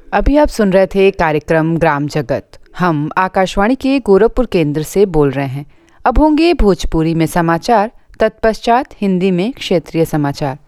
अभी आप सुन रहे थे कार्यक्रम ग्राम जगत। हम आकाशवाणी के गोरखपुर केंद्र से बोल रहे हैं। अब होंगे भोजपुरी में समाचार, तत्पश्चात हिंदी में क्षेत्रीय समाचार।